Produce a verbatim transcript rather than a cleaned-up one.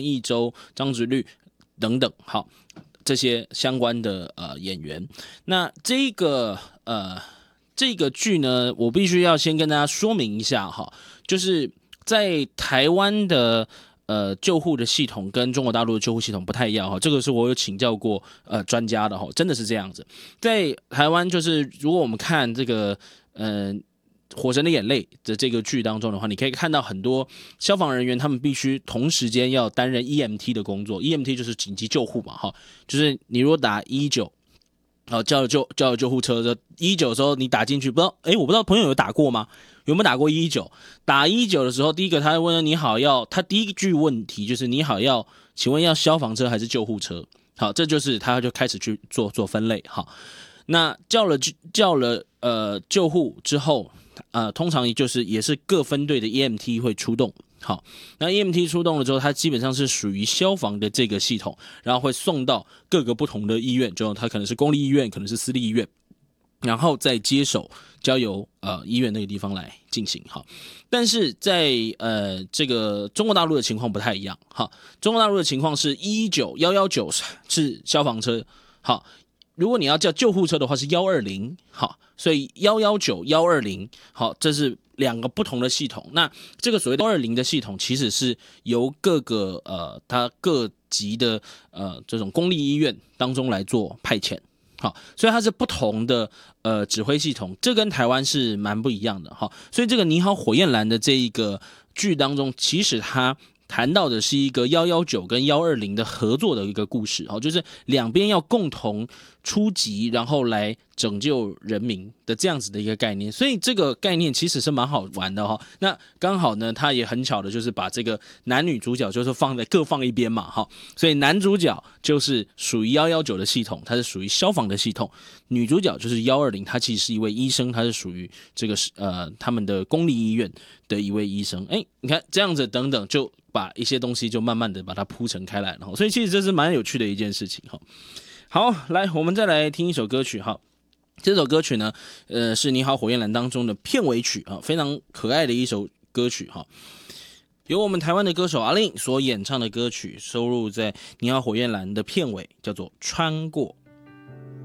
王一舟、张植律等等，好，这些相关的呃演员。那这个呃这个剧呢，我必须要先跟大家说明一下哈，就是在台湾的。呃，救护的系统跟中国大陆的救护系统不太一样哈，这个是我有请教过呃专家的哈，真的是这样子。在台湾，就是如果我们看这个呃《火神的眼泪》的这个剧当中的话，你可以看到很多消防人员他们必须同时间要担任 E M T 的工作 ，E M T 就是紧急救护嘛哈，就是你如果打一一九。哦，叫了救叫了救护车的一一九的时候，你打进去，不知道哎，我不知道朋友有打过吗？有没有打过一一九？打一一九的时候，第一个他会问你好要，他第一句问题就是你好要，请问要消防车还是救护车？好，这就是他就开始去做做分类。好，那叫了叫了呃救护之后，呃，通常就是也是各分队的 E M T 会出动。好，那 E M T 出动了之后，它基本上是属于消防的这个系统，然后会送到各个不同的医院，就它可能是公立医院，可能是私立医院，然后再接手交由呃医院那个地方来进行。好，但是在呃这个中国大陆的情况不太一样。好，中国大陆的情况是一一九、一一九是消防车，好，如果你要叫救护车的话是一二零，好，所以一一九、一二零，好，这是两个不同的系统。那这个所谓的一二零的系统，其实是由各个呃它各级的呃这种公立医院当中来做派遣。好，所以它是不同的呃指挥系统，这跟台湾是蛮不一样的哈。所以这个你好火焰蓝的这一个剧当中，其实它谈到的是一个一一九跟一二零的合作的一个故事，就是两边要共同出击，然后来拯救人民的这样子的一个概念。所以这个概念其实是蛮好玩的哈。那刚好呢，他也很巧的就是把这个男女主角就是放在各放一边嘛哈。所以男主角就是属于一一九的系统，他是属于消防的系统；女主角就是一二零，他其实是一位医生，他是属于这个呃他们的公立医院的一位医生。哎，你看这样子等等就。把一些东西就慢慢的把它铺陈开来了，所以其实这是蛮有趣的一件事情。好，来我们再来听一首歌曲哈。这首歌曲呢，呃，是你好火焰蓝当中的片尾曲啊，非常可爱的一首歌曲哈。由我们台湾的歌手阿令所演唱的歌曲，收录在你好火焰蓝的片尾，叫做《穿过》。